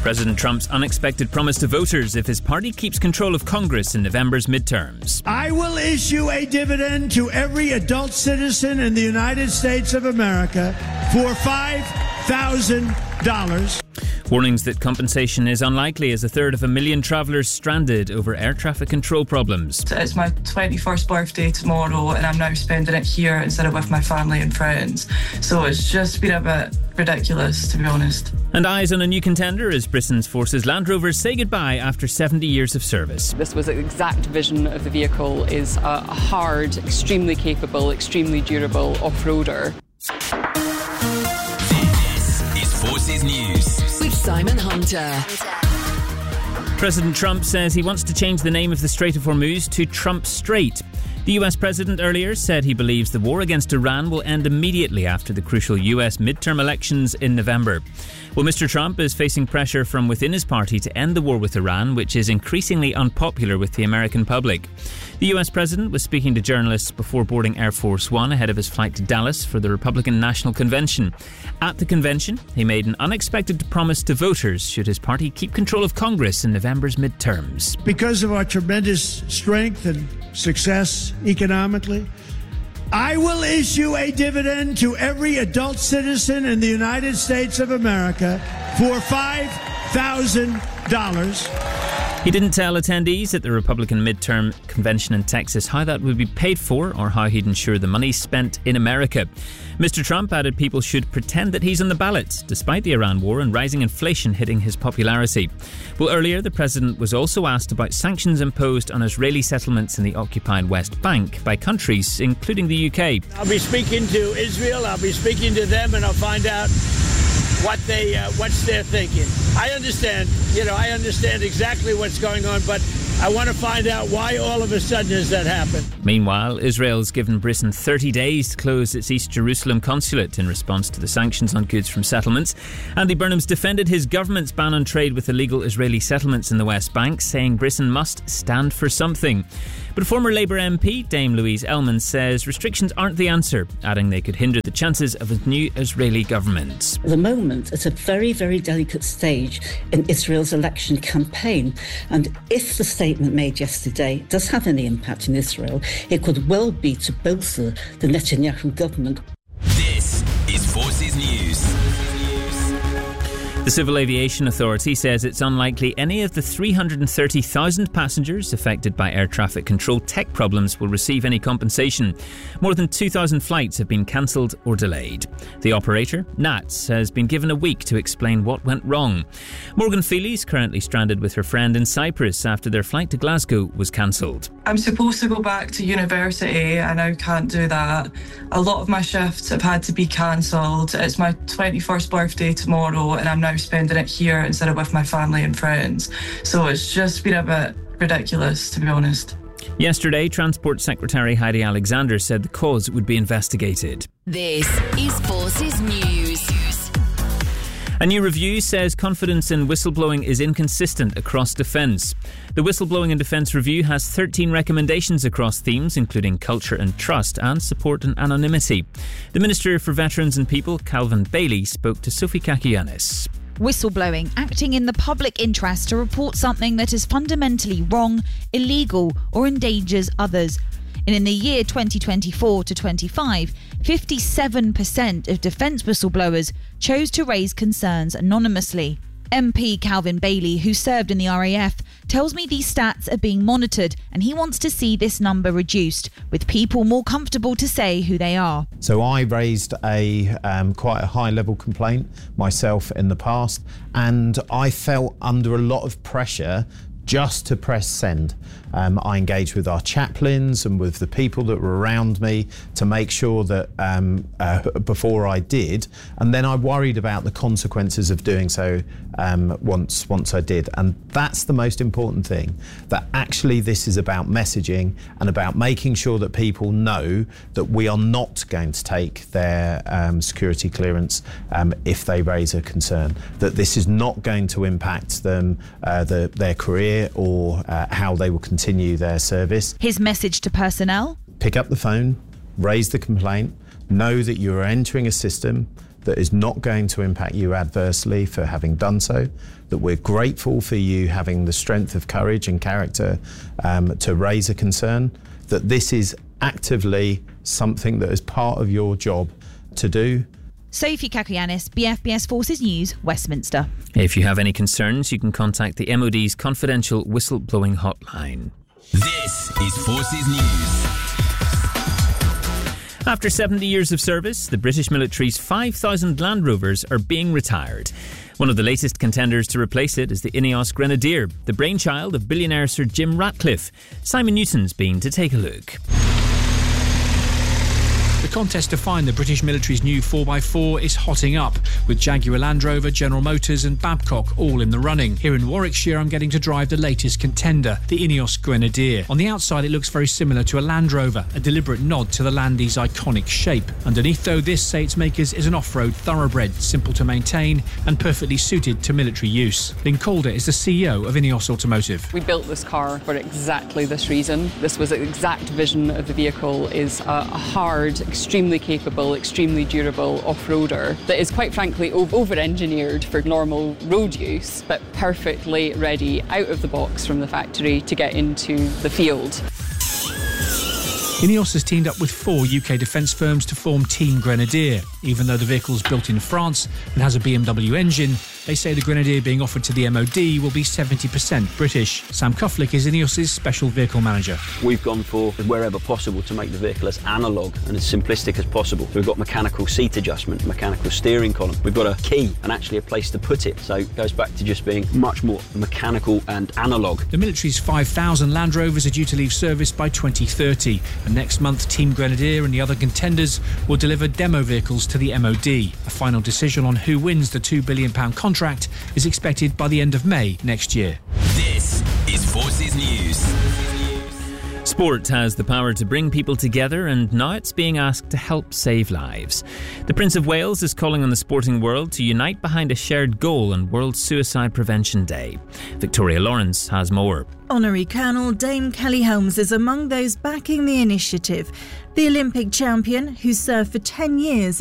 President Trump's unexpected promise to voters if his party keeps control of Congress in November's midterms. I will issue a dividend to every adult citizen in the United States of America for $5,000. Warnings that compensation is unlikely as a third of a million travellers stranded over air traffic control problems. It's my 21st birthday tomorrow and I'm now spending it here instead of with my family and friends. So it's just been a bit ridiculous, to be honest. And eyes on a new contender as Britain's Forces Land Rovers say goodbye after 70 years of service. This was the exact vision of the vehicle, is a hard, extremely capable, extremely durable off-roader. This is Forces News with Simon Hunter. President Trump says he wants to change the name of the Strait of Hormuz to Trump Strait. The US president earlier said he believes the war against Iran will end immediately after the crucial US midterm elections in November. Well, Mr. Trump is facing pressure from within his party to end the war with Iran, which is increasingly unpopular with the American public. The US president was speaking to journalists before boarding Air Force One ahead of his flight to Dallas for the Republican National Convention. At the convention, he made an unexpected promise to voters should his party keep control of Congress in November's midterms. Because of our tremendous strength and success economically, I will issue a dividend to every adult citizen in the United States of America for $5,000. He didn't tell attendees at the Republican midterm convention in Texas how that would be paid for or how he'd ensure the money spent in America. Mr. Trump added people should pretend that he's on the ballot, despite the Iran war and rising inflation hitting his popularity. Well, earlier the president was also asked about sanctions imposed on Israeli settlements in the occupied West Bank by countries, including the UK. I'll be speaking to Israel, I'll be speaking to them, and I'll find out what's their thinking. I understand exactly what's going on, but I want to find out why all of a sudden has that happened. Meanwhile, Israel's given Britain 30 days to close its East Jerusalem consulate in response to the sanctions on goods from settlements. Andy Burnham's defended his government's ban on trade with illegal Israeli settlements in the West Bank, saying Britain must stand for something. But former Labour MP Dame Louise Ellman says restrictions aren't the answer, adding they could hinder the chances of a new Israeli government. At the moment, it's a very, very delicate stage in Israel's election campaign. And if the statement made yesterday does have any impact in Israel, it could well be to bolster the Netanyahu government. This is Forces News. The Civil Aviation Authority says it's unlikely any of the 330,000 passengers affected by air traffic control tech problems will receive any compensation. More than 2,000 flights have been cancelled or delayed. The operator, NATS, has been given a week to explain what went wrong. Morgan Feely's currently stranded with her friend in Cyprus after their flight to Glasgow was cancelled. I'm supposed to go back to university. I now can't do that. A lot of my shifts have had to be cancelled. It's my 21st birthday tomorrow and I'm now spending it here instead of with my family and friends. So it's just been a bit ridiculous, to be honest. Yesterday, Transport Secretary Heidi Alexander said the cause would be investigated. This is Forces News. A new review says confidence in whistleblowing is inconsistent across defence. The Whistleblowing and Defence Review has 13 recommendations across themes including culture and trust and support and anonymity. The Minister for Veterans and People, Calvin Bailey, spoke to Sophie Kakianis. Whistleblowing, acting in the public interest to report something that is fundamentally wrong, illegal or endangers others. And in the year 2024 to 25, 57% of defence whistleblowers chose to raise concerns anonymously. MP Calvin Bailey, who served in the RAF, tells me these stats are being monitored and he wants to see this number reduced, with people more comfortable to say who they are. So I raised a quite a high-level complaint myself in the past, and I felt under a lot of pressure just to press send. I engaged with our chaplains and with the people that were around me to make sure that before I did, and then I worried about the consequences of doing so once I did. And that's the most important thing, that actually this is about messaging and about making sure that people know that we are not going to take their security clearance if they raise a concern, that this is not going to impact them, their career or how they will continue their service. His message to personnel? Pick up the phone, raise the complaint, know that you are entering a system that is not going to impact you adversely for having done so, that we're grateful for you having the strength of courage and character to raise a concern, that this is actively something that is part of your job to do. Sophie Kakianis, BFBS Forces News, Westminster. If you have any concerns, you can contact the MOD's confidential whistleblowing hotline. This is Forces News. After 70 years of service, the British military's 5,000 Land Rovers are being retired. One of the latest contenders to replace it is the Ineos Grenadier, the brainchild of billionaire Sir Jim Ratcliffe. Simon Newton's been to take a look. The contest to find the British military's new 4x4 is hotting up, with Jaguar Land Rover, General Motors and Babcock all in the running. Here in Warwickshire, I'm getting to drive the latest contender, the Ineos Grenadier. On the outside, it looks very similar to a Land Rover, a deliberate nod to the Landy's iconic shape. Underneath, though, this, say its makers, is an off-road thoroughbred, simple to maintain and perfectly suited to military use. Lynn Calder is the CEO of Ineos Automotive. We built this car for exactly this reason. This was the exact vision of the vehicle, is a hard, extremely capable, extremely durable off-roader that is quite frankly over-engineered for normal road use, but perfectly ready out of the box from the factory to get into the field. Ineos has teamed up with 4 UK defence firms to form Team Grenadier. Even though the vehicle's built in France and has a BMW engine, they say the Grenadier being offered to the MOD will be 70% British. Sam Kufflick is Ineos' special vehicle manager. We've gone for, wherever possible, to make the vehicle as analogue and as simplistic as possible. We've got mechanical seat adjustment, mechanical steering column. We've got a key and actually a place to put it. So it goes back to just being much more mechanical and analogue. The military's 5,000 Land Rovers are due to leave service by 2030. And next month, Team Grenadier and the other contenders will deliver demo vehicles to the MOD. A final decision on who wins the £2 billion contract is expected by the end of May next year. This is Forces News. Sport has the power to bring people together, and now it's being asked to help save lives. The Prince of Wales is calling on the sporting world to unite behind a shared goal on World Suicide Prevention Day. Victoria Lawrence has more. Honorary Colonel Dame Kelly Holmes is among those backing the initiative. The Olympic champion, who served for 10 years